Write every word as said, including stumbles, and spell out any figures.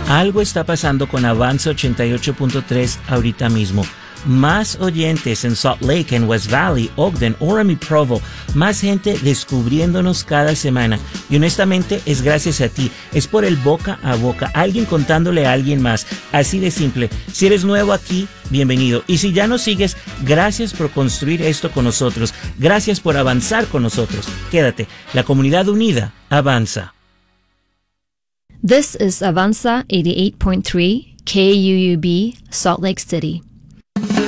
Algo está pasando con Avanza ochenta y ocho punto tres ahorita mismo. Más oyentes en Salt Lake, en West Valley, Ogden, Orem y Provo. Más gente descubriéndonos cada semana. Y honestamente es gracias a ti. Es por el boca a boca. Alguien contándole a alguien más. Así de simple. Si eres nuevo aquí, bienvenido. Y si ya nos sigues, gracias por construir esto con nosotros. Gracias por avanzar con nosotros. Quédate. La comunidad unida avanza. This is Avanza eighty-eight point three K U U B, Salt Lake City.